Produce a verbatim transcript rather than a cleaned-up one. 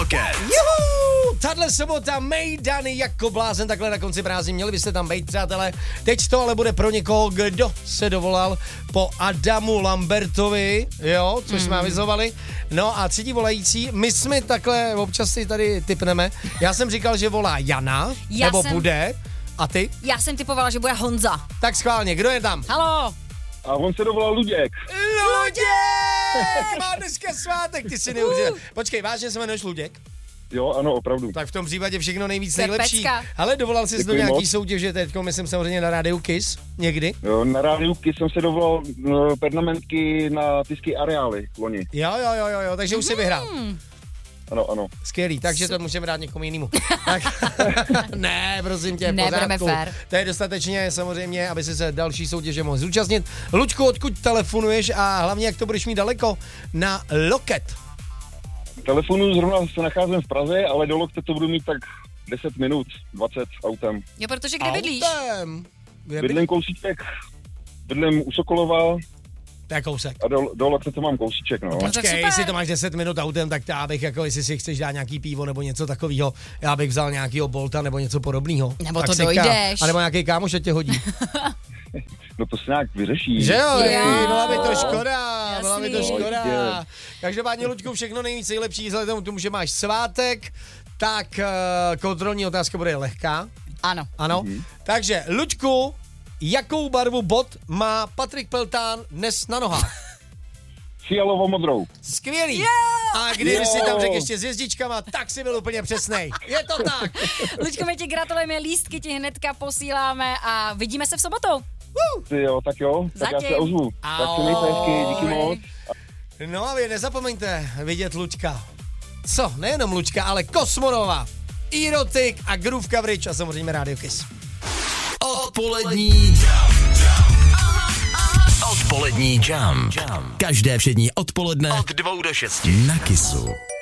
Loket. Juhu, tahle sobota mejdany jako blázen, takhle na konci prázdnin, měli byste tam být, přátelé. Teď to ale bude pro někoho, kdo se dovolal po Adamu Lambertovi, jo, což mm. jsme avizovali. No a třetí volající, my jsme takhle občas si tady tipneme. Já jsem říkal, že volá Jana, Já nebo jsem... bude. A ty? Já jsem typovala, že bude Honza. Tak schválně, kdo je tam? Halo. A on se dovolal Luděk. Luděk! Má dneska svátek, ty si neuvěřil. Počkej, vážně se jmenuješ Luděk? Jo, ano, opravdu. Tak v tom případě všechno nejvíc To je nejlepší. pecka. Ale dovolal jsi do Děkuji nějaký moc. soutěže, teďko myslím samozřejmě na rádiu Kiss, někdy? Jo, na rádiu Kiss jsem se dovolal no, pernamentky na Tisky areály loni. Jo, jo, jo, jo, jo, takže už jsi vyhrál. Ano, ano. Skvělý, takže to můžeme dát někomu jinému. Tak, ne, prosím tě, Ne, budeme pořádku. fér. To je dostatečně samozřejmě, aby si se další soutěže mohl zúčastnit. Luďku, odkud telefonuješ a hlavně, jak to budeš mít daleko? Na Loket. Telefonu zrovna se nacházím v Praze, ale do Lokte to budu mít tak deset minut, dvacet autem. Jo, protože kde bydlíš? Autem. Kde bydlíš? Bydlím kousíček, bydlím u Sokolova To je kousek. a do, do Lokte to mám kousíček, no. tak Počkej, super. jestli to máš deset minut autem, tak já bych jako, jestli si chceš dát nějaký pivo nebo něco takového, já bych vzal nějakýho Bolta nebo něco podobného. Nebo Tak to si ká- dojdeš. A nebo nějaký kámoš, ať tě hodí. No to se nějak vyřeší. Že jo, Jo. ej, byla by to škoda, byla by to Jasný. škoda. Pojďte. Každopádně, Luďku, všechno nejvíc nejlepší, vzhledem k tomu, že máš svátek, tak uh, kontrolní otázka bude lehká. Ano. Ano. Mm-hmm. Takže, Luďku, jakou barvu bot má Patrik Peltán dnes na nohách? Fialovo-modrou. Skvělý. A kdyby si Jo. tam řekl ještě s hvězdičkama, tak si byl úplně přesnej. Je to tak. Luďko, my ti gratulujeme, lístky ti hnedka posíláme a vidíme se v sobotu. Ty jo, tak jo, tak já Zatím. se ozvu. Tak se mějte hezky, díky moc. No a vy nezapomeňte vidět Luďka. Co? Nejenom Luďka, ale Kosmonova, Erotik a Groove Coverage a samozřejmě Radio Kiss. Odpolední Odpolední jam. Každé všední odpoledne od dvou do šesti na Kissu.